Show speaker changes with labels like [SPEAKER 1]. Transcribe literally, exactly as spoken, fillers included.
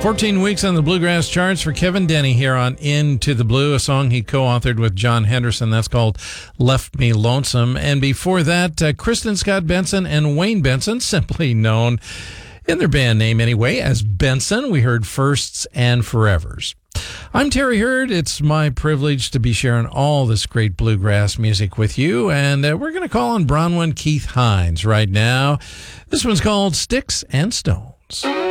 [SPEAKER 1] fourteen weeks on the Bluegrass charts for Kevin Denny here on Into the Blue, a song he co-authored with John Henderson. That's called Left Me Lonesome. And before that, uh, Kristen Scott Benson and Wayne Benson, simply known in their band name anyway as Benson. We heard Firsts and Forevers. I'm Terry Hurd. It's my privilege to be sharing all this great bluegrass music with you, and uh, we're going to call on Bronwyn Keith Hines right now. This one's called Sticks and Stones.